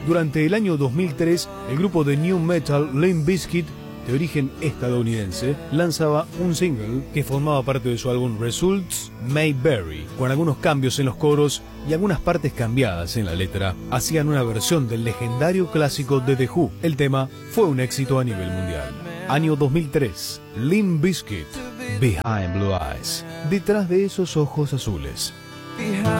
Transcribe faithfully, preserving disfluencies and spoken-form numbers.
Durante el año dos mil tres, el grupo de new metal Limp Bizkit, de origen estadounidense, lanzaba un single que formaba parte de su álbum Results May Vary, con algunos cambios en los coros y algunas partes cambiadas en la letra. Hacían una versión del legendario clásico de The Who. El tema fue un éxito a nivel mundial. Año dos mil tres, Limp Bizkit, Behind Blue Eyes, detrás de esos ojos azules.